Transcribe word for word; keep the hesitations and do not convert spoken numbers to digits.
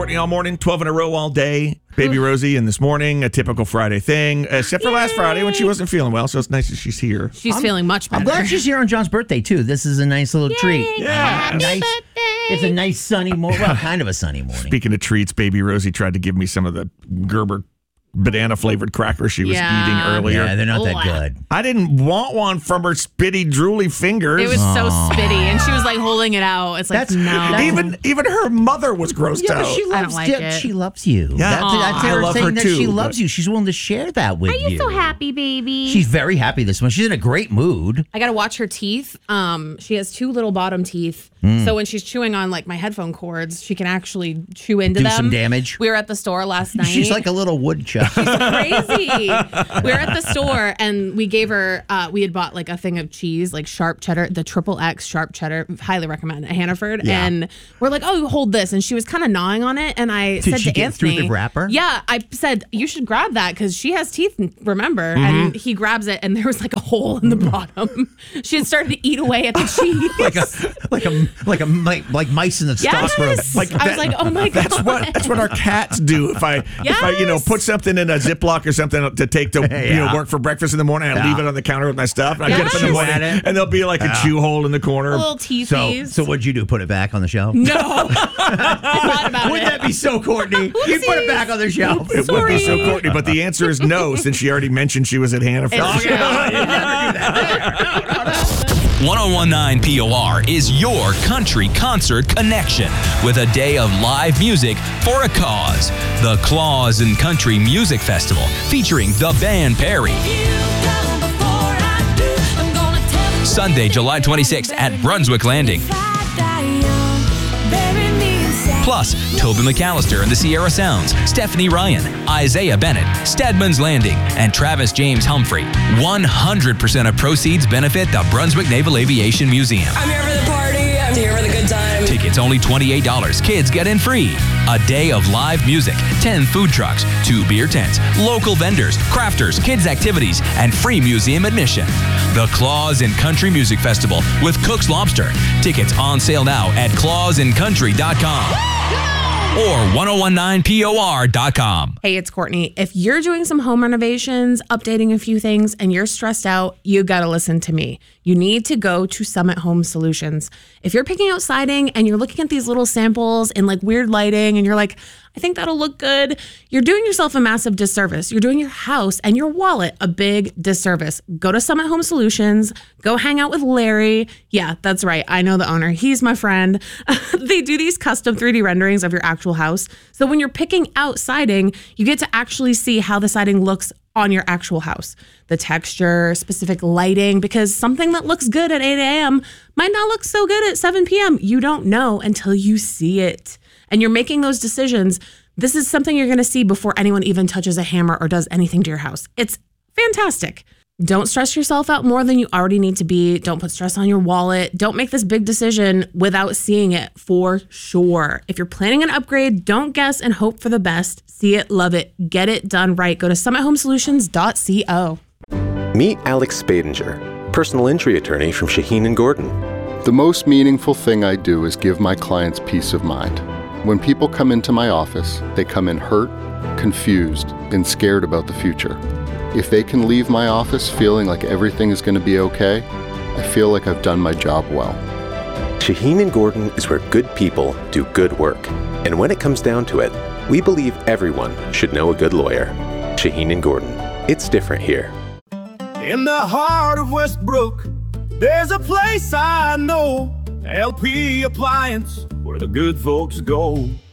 Courtney all morning, twelve in a row all day. Baby Rosie, and this morning, a typical Friday thing, except for Yay. last Friday when she wasn't feeling well, so it's nice that she's here. She's I'm, feeling much better. I'm glad she's here on John's birthday, too. This is a nice little Yay. treat. Yeah. Nice. It's a nice sunny morning. Well, kind of a sunny morning. Speaking of treats, Baby Rosie tried to give me some of the Gerber banana-flavored crackers she was Yeah. eating earlier. Yeah, they're not that Oh, good. I didn't want one from her spitty, drooly fingers. It was so spitty, and she was like holding it out. It's like, That's- no. that's- even even her mother was grossed Yeah, but out. she loves, I don't like yeah, it. she loves you. Yeah. That's, that's Aw. her I love saying her that too, she but- loves you. She's willing to share that with Are you. you so happy, baby? She's very happy this morning. She's in a great mood. I got to watch her teeth. Um, she has two little bottom teeth. Mm. So when she's chewing on like my headphone cords, she can actually chew into Do them. some damage. We were at the store last night. She's like a little woodchuck. Crazy. We were at the store and we gave her, uh, we had bought like a thing of cheese, like sharp cheddar, the triple X sharp cheddar, highly recommend at Hannaford. Yeah. And we're like, oh, hold this. And she was kind of gnawing on it. And I Did said she to get through Anthony, the wrapper? Yeah, I said, you should grab that because she has teeth, remember? And he grabs it and there was like a hole in the bottom. She had started to eat away at the cheese. like a like a like a mi- like mice in the Yes. stockroom. Like I was like, oh my God. That's what that's what our cats do. If I if I you know Yes. put something in a Ziploc or something to take to you know Yeah. work for breakfast in the morning, I Yeah. leave it on the counter with my stuff, and I get up in the Yes. morning, At it. and there'll be like a chew hole in the corner. Little so teethies. so what'd you do? Put it back on the shelf? No. I thought about Wouldn't it. that be so Courtney? You put it back on the shelf. It would be so Sorry. Courtney, but the answer is no, since she already mentioned she was at Hannaford. Oh, yeah. You never do that. ten nineteen P O R is your country concert connection with a day of live music for a cause. The Claus and Country Music Festival featuring the band Perry. Sunday, July twenty-sixth at Brunswick Landing. Plus, Toby McAllister and the Sierra Sounds, Stephanie Ryan, Isaiah Bennett, Stedman's Landing, and Travis James Humphrey. one hundred percent of proceeds benefit the Brunswick Naval Aviation Museum. I'm here for the party. I'm here for the good time. Tickets only twenty-eight dollars. Kids get in free. A day of live music, ten food trucks, two beer tents, local vendors, crafters, kids activities, and free museum admission. The Claus and Country Music Festival with Cook's Lobster. Tickets on sale now at claus and country dot com or ten nineteen P O R dot com. Hey, it's Courtney. If you're doing some home renovations, updating a few things, and you're stressed out, you got to listen to me. You need to go to Summit Home Solutions. If you're picking out siding and you're looking at these little samples in like weird lighting and you're like, I think that'll look good, you're doing yourself a massive disservice. You're doing your house and your wallet a big disservice. Go to Summit Home Solutions. Go hang out with Larry. Yeah, that's right. I know the owner. He's my friend. They do these custom three D renderings of your actual house. So when you're picking out siding, you get to actually see how the siding looks on your actual house. The texture, specific lighting, because something that looks good at eight a.m. might not look so good at seven p.m. You don't know until you see it. And you're making those decisions. This is something you're going to see before anyone even touches a hammer or does anything to your house. It's fantastic. Don't stress yourself out more than you already need to be. Don't put stress on your wallet. Don't make this big decision without seeing it for sure. If you're planning an upgrade, don't guess and hope for the best. See it, love it, get it done right. Go to summit home solutions dot co. Meet Alex Spadinger, personal injury attorney from Shaheen and Gordon. The most meaningful thing I do is give my clients peace of mind. When people come into my office, they come in hurt, confused, and scared about the future. If they can leave my office feeling like everything is going to be okay, I feel like I've done my job well. Shaheen and Gordon is where good people do good work. And when it comes down to it, we believe everyone should know a good lawyer. Shaheen and Gordon. It's different here. In the heart of Westbrook, there's a place I know, L P Appliance, where the good folks go.